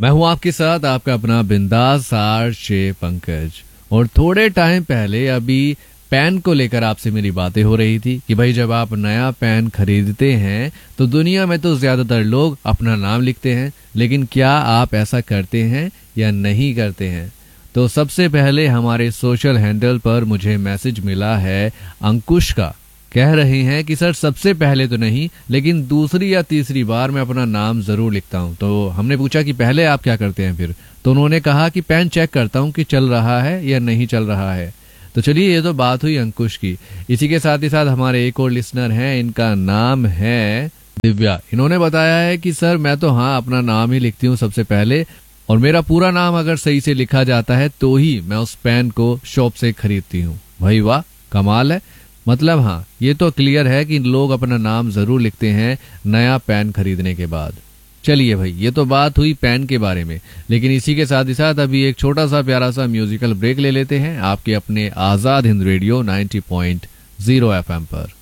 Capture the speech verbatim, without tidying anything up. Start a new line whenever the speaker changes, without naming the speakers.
मैं हूं आपके साथ आपका अपना बिंदास आरजे पंकज। और थोड़े टाइम पहले अभी पेन को लेकर आपसे मेरी बातें हो रही थी कि भाई जब आप नया पेन खरीदते हैं तो दुनिया में तो ज्यादातर लोग अपना नाम लिखते हैं, लेकिन क्या आप ऐसा करते हैं या नहीं करते हैं? तो सबसे पहले हमारे सोशल हैंडल पर मुझे मैसेज मिला है अंकुश का। कह रहे हैं कि सर सबसे पहले तो नहीं, लेकिन दूसरी या तीसरी बार मैं अपना नाम जरूर लिखता हूं। तो हमने पूछा कि पहले आप क्या करते हैं फिर? तो उन्होंने कहा कि पेन चेक करता हूं कि चल रहा है या नहीं चल रहा है। तो चलिए, ये तो बात हुई अंकुश की। इसी के साथ ही साथ हमारे एक और लिसनर हैं, इनका नाम है दिव्या। इन्होंने बताया है कि सर मैं तो हाँ अपना नाम ही लिखती हूँ सबसे पहले, और मेरा पूरा नाम अगर सही से लिखा जाता है तो ही मैं उस पेन को शॉप से खरीदती हूँ। भाई वाह, कमाल है। मतलब हाँ, ये तो क्लियर है कि लोग अपना नाम जरूर लिखते हैं नया पेन खरीदने के बाद। चलिए भाई, ये तो बात हुई पेन के बारे में, लेकिन इसी के साथ ही साथ अभी एक छोटा सा प्यारा सा म्यूजिकल ब्रेक ले लेते हैं आपके अपने Azad Hind radio ninety point zero FM पर।